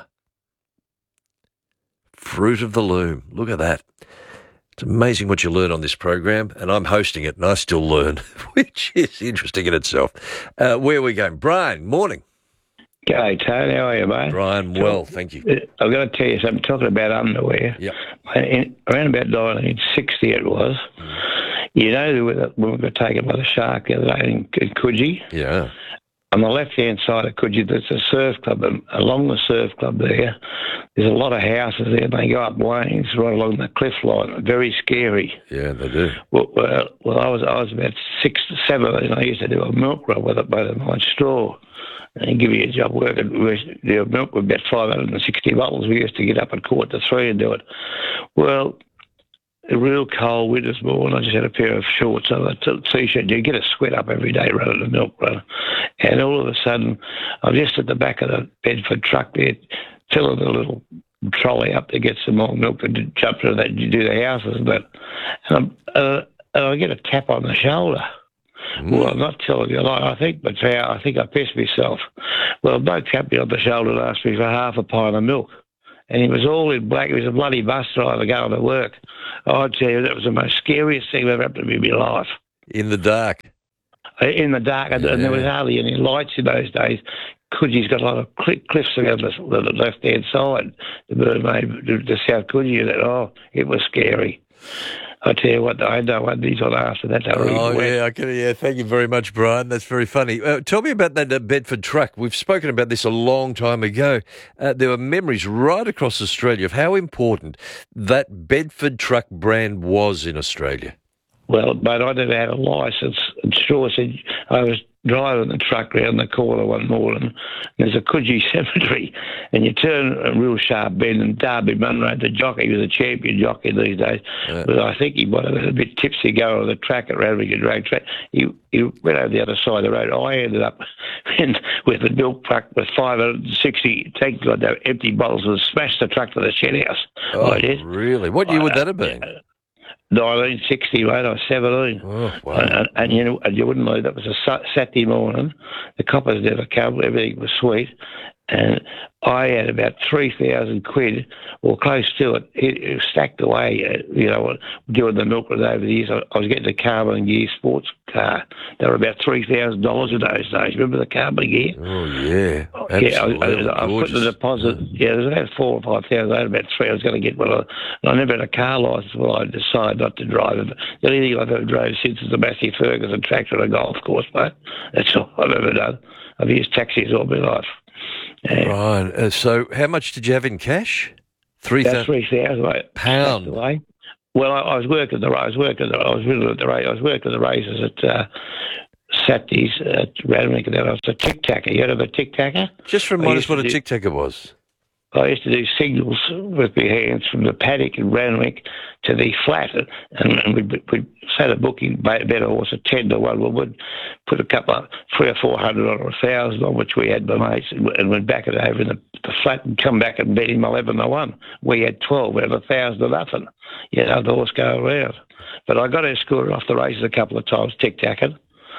Fruit of the Loom. Look at that. It's amazing what you learn on this program, and I'm hosting it, and I still learn, which is interesting in itself. Uh, where are we going? Brian, morning. G'day, Tony. How are you, mate? Brian, well, thank you. I've got to tell you something. Talking about underwear. Yep. In, around about nineteen sixty it was. Mm. You know, when we got taken by the shark the other day in, in Coogee? Yeah. On the left-hand side of Coogee, there's a surf club. And along the surf club there, there's a lot of houses there. They go up wains right along the cliff line. Very scary. Yeah, they do. Well, well, well I was I was about six to seven, and I used to do a milk run with it by the night straw. And give you a job working. The milk was about five hundred sixty bottles. We used to get up at quarter to three and do it. Well, a real cold winter's morning. I just had a pair of shorts and a t- t-shirt. You get a sweat up every day running the milk run. And all of a sudden, I'm just at the back of the Bedford truck there, filling the little trolley up to get some more milk to jump to that, you do the houses and that. And, I'm, uh, and I get a tap on the shoulder. Mm. Well, I'm not telling you a lie, I think, but I think I pissed myself. Well, a bloke tapped me on the shoulder and asked me for half a pint of milk. And he was all in black. He was a bloody bus driver going to work. I tell you, that was the most scariest thing that ever happened to me in my life. In the dark? In the dark, and, yeah. and there was hardly any lights in those days. Coogie's got a lot of cl- cliffs around the, the left-hand side, the Mermaid, the South Coogee, and oh, it was scary. I tell you what, I know one these on after that. They were oh, really yeah, I can, yeah. Thank you very much, Brian. That's very funny. Uh, tell me about that uh, Bedford truck. We've spoken about this a long time ago. Uh, there were memories right across Australia of how important that Bedford truck brand was in Australia. Well, but I never had a licence. And sure said I was driving the truck round the corner one morning. And there's a Coogee cemetery, and you turn a real sharp bend, and Darby Munro, the jockey, was a champion jockey these days. Yeah. But I think he might have been a bit tipsy going on the track at Randwick Drag Track. He, he went over the other side of the road. I ended up in, with the milk truck with five hundred sixty tanks on there, empty bottles, and smashed the truck to the shed house. Oh, really? What year would that have been? Uh, nineteen sixty, mate. I was seventeen. Oh, wow. And, and, you know, and you wouldn't believe that was a Saturday morning. The coppers never come. Everything was sweet. And I had about three thousand quid, or close to it, it, it was stacked away, uh, you know, doing the milk run over the years. I, I was getting a Carbon Gear sports car. They were about three thousand dollars in those days. Remember the Carbon Gear? Oh, yeah. Yeah, I, I, I put the deposit, yeah, there was about four or five thousand. I had about three. I was going to get one. I, I never had a car licence. Well, I decided not to drive it. The only thing I've ever drove since is a Massey Ferguson tractor and a golf course, mate. That's all I've ever done. I've used taxis all my life. Yeah. Right. Uh, so, how much did you have in cash? Three thousand. Three thousand pound. Well, I, I was working the. I was working. The, I was really at the race. I was working the races at uh, Saturdays at Randwick, and then I was a tic tacker. You heard of a tic tacker? Just remind us what a tic tacker was. I used to do signals with my hands from the paddock in Randwick to the flat, and, and we'd, we'd set a booking, bet a horse at ten to one. We would put a couple of three or four hundred on or a thousand on, which we had by mates, and, and we'd back it over in the, the flat and come back and bet him eleven to one. We had twelve, we had a thousand to nothing. You know, the horse go around. But I got her scooter off the races a couple of times, tic-tacking.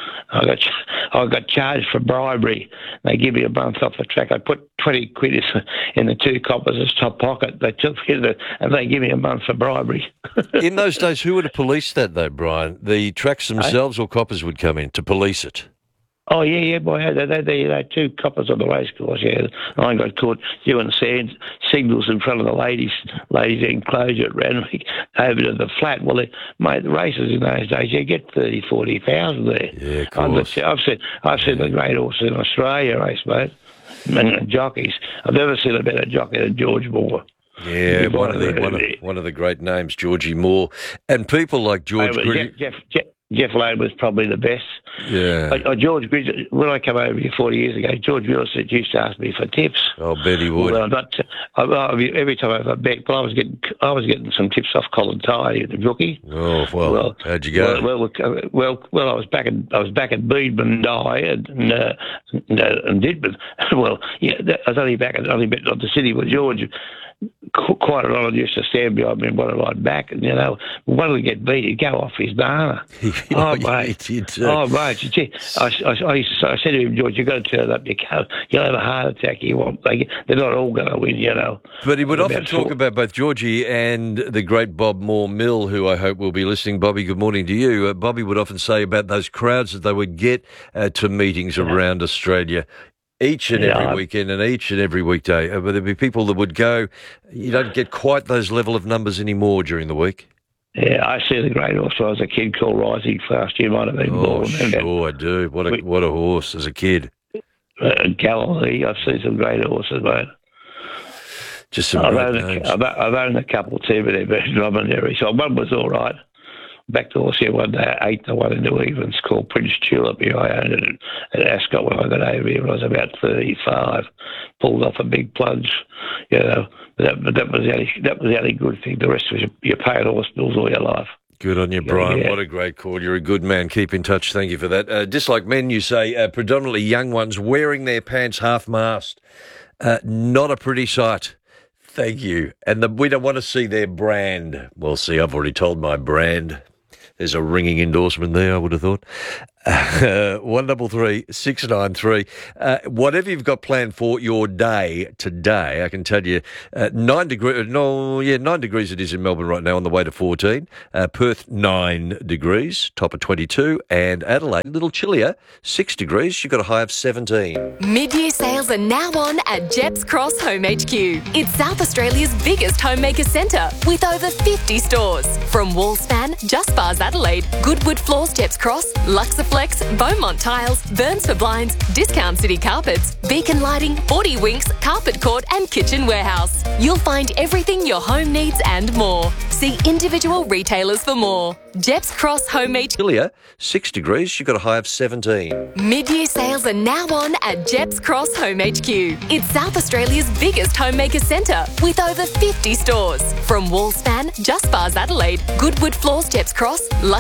I got I got charged for bribery. They give me a month off the track. I put twenty quid in the two coppers' top pocket. They took me the, and they give me a month for bribery. In those days, who would have policed that, though, Brian? The tracks themselves or coppers would come in to police it? Oh, yeah, yeah, boy. They, they, they, they had two coppers on the race course, yeah. I got caught doing sand signals in front of the ladies' ladies' enclosure at Randwick over to the flat. Well, they, mate, the races in those days, you get thirty, forty thousand there. Yeah, of course. I've, I've seen, I've seen the great horses in Australia race, mate, and jockeys. I've never seen a better jockey than George Moore. Yeah, one of the one of, one of the great names, Georgie Moore, and people like George. Oh, Jeff, Jeff, Jeff, Jeff Lane was probably the best. Yeah. Uh, George Gridge, when I came over here forty years ago, George Millicent used to ask me for tips. Oh, bet he would. Well, not, I, I, every time I was bet, but I was getting I was getting some tips off Colin Tye, the rookie. Oh well, well how'd you go? Well, well, well, well I was back in I was back at Beedman Dye and and, uh, and, uh, and Didman. Well, yeah, I was only back at only bet on the city with George. Quite a lot of used to stand behind me and want to ride back, and you know, when we get beat, he'd go off his banana. Oh, mate! Oh, mate! Gee, I, I, I, used to, I said to him, George, you've got to turn up. You can't. You'll have a heart attack. You won't. They, they're not all going to win, you know. But he would often talk four. about both Georgie and the great Bob Moore Mill, who I hope will be listening. Bobby, good morning to you. Uh, Bobby would often say about those crowds that they would get uh, to meetings yeah. around Australia. Each and every yeah. weekend and each and every weekday. Uh, but there'd be people that would go, you don't get quite those level of numbers anymore during the week. Yeah, I see the great horse. I was a kid called Rising Fast. You might have been oh, born. Sure, I do. What a, we, what a horse as a kid. Uh, Galilee, I've seen some great horses, mate. Just some I've great owned names. A, I've, I've owned a couple too, but they're very dromedary. So one was all right. back to horse here one day, eight to one in New England. It's called Prince Tulip. Here I owned it at Ascot when I got over here when I was about thirty-five. Pulled off a big plunge, you know. That, but that was the only, that was the only good thing. The rest was you, you paying horse bills all your life. Good on you, Brian. Yeah. What a great call. You're a good man. Keep in touch. Thank you for that. Uh, dislike men, you say, uh, predominantly young ones wearing their pants half-mast. Uh, not a pretty sight. Thank you. And the, we don't want to see their brand. Well, see, I've already told my brand. There's a ringing endorsement there, I would have thought. Uh, one double three six nine three. Uh, whatever you've got planned for your day today, I can tell you, uh, nine degrees. No, yeah, nine degrees it is in Melbourne right now, on the way to fourteen. Uh, Perth nine degrees, top of twenty-two, and Adelaide a little chillier, six degrees. You've got a high of seventeen. Mid-year sales are now on at Jeps Cross Home H Q. It's South Australia's biggest homemaker centre with over fifty stores. From Wallspan, Just Bars Adelaide, Goodwood Floors Jeps Cross, Luxaflex, Beaumont Tiles, Burns for Blinds, Discount City Carpets, Beacon Lighting, forty Winks, Carpet Court and Kitchen Warehouse. You'll find everything your home needs and more. See individual retailers for more. Jeps Cross Home H Q. Chillier, six degrees. You've got a high of seventeen. Mid-year sales are now on at Jeps Cross Home H Q. It's South Australia's biggest homemaker centre with over fifty stores. From Wallspan, Just Bars Adelaide, Goodwood Floors Jeps Cross,